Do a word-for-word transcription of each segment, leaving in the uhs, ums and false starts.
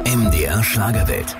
M D R Schlagerwelt.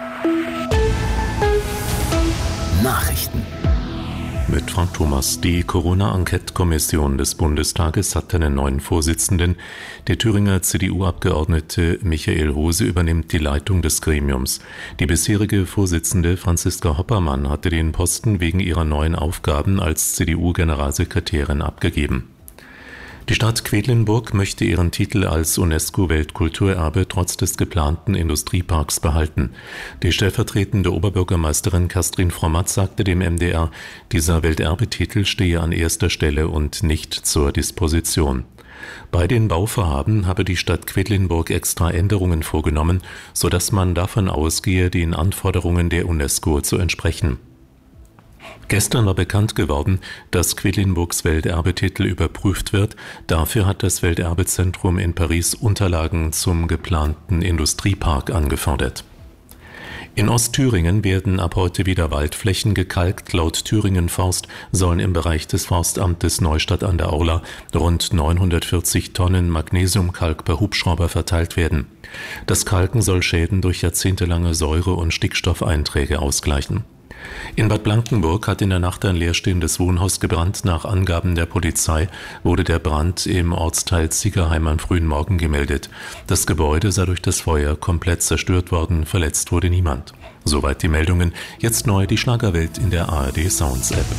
Nachrichten. Mit Frank Thomas. Die Corona-Enquete-Kommission des Bundestages hat einen neuen Vorsitzenden. Der Thüringer C D U-Abgeordnete Michael Hose übernimmt die Leitung des Gremiums. Die bisherige Vorsitzende Franziska Hoppermann hatte den Posten wegen ihrer neuen Aufgaben als C D U-Generalsekretärin abgegeben. Die Stadt Quedlinburg möchte ihren Titel als UNESCO-Weltkulturerbe trotz des geplanten Industrieparks behalten. Die stellvertretende Oberbürgermeisterin Kerstin Frommatz sagte dem M D R, dieser Welterbetitel stehe an erster Stelle und nicht zur Disposition. Bei den Bauvorhaben habe die Stadt Quedlinburg extra Änderungen vorgenommen, sodass man davon ausgehe, den Anforderungen der UNESCO zu entsprechen. Gestern war bekannt geworden, dass Quedlinburgs Welterbetitel überprüft wird. Dafür hat das Welterbezentrum in Paris Unterlagen zum geplanten Industriepark angefordert. In Ostthüringen werden ab heute wieder Waldflächen gekalkt. Laut Thüringen Forst sollen im Bereich des Forstamtes Neustadt an der Aula rund neunhundertvierzig Tonnen Magnesiumkalk per Hubschrauber verteilt werden. Das Kalken soll Schäden durch jahrzehntelange Säure- und Stickstoffeinträge ausgleichen. In Bad Blankenburg hat in der Nacht ein leerstehendes Wohnhaus gebrannt. Nach Angaben der Polizei wurde der Brand im Ortsteil Ziegerheim am frühen Morgen gemeldet. Das Gebäude sei durch das Feuer komplett zerstört worden, verletzt wurde niemand. Soweit die Meldungen. Jetzt neu die Schlagerwelt in der A R D Sounds App.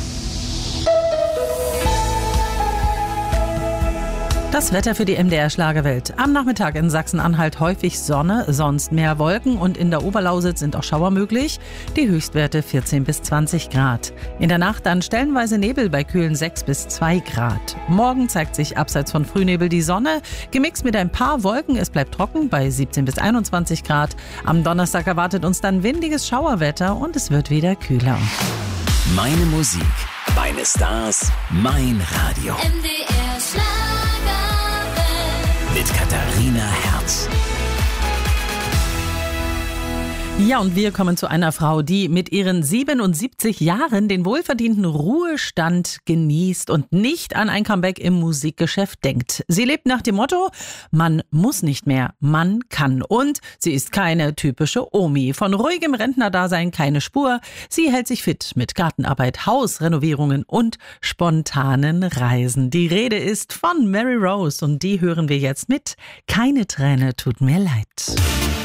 Das Wetter für die M D R Schlagerwelt. Am Nachmittag in Sachsen-Anhalt häufig Sonne, sonst mehr Wolken und in der Oberlausitz sind auch Schauer möglich. Die Höchstwerte vierzehn bis zwanzig Grad. In der Nacht dann stellenweise Nebel bei kühlen sechs bis zwei Grad. Morgen zeigt sich abseits von Frühnebel die Sonne, gemixt mit ein paar Wolken. Es bleibt trocken bei siebzehn bis einundzwanzig Grad. Am Donnerstag erwartet uns dann windiges Schauerwetter und es wird wieder kühler. Meine Musik, meine Stars, mein Radio. M D R Schlagerwelt. Mit Katharina Herz. Ja, und wir kommen zu einer Frau, die mit ihren siebenundsiebzig Jahren den wohlverdienten Ruhestand genießt und nicht an ein Comeback im Musikgeschäft denkt. Sie lebt nach dem Motto, man muss nicht mehr, man kann. Und sie ist keine typische Omi. Von ruhigem Rentnerdasein keine Spur. Sie hält sich fit mit Gartenarbeit, Hausrenovierungen und spontanen Reisen. Die Rede ist von Mary Rose und die hören wir jetzt mit Keine Träne tut mir leid.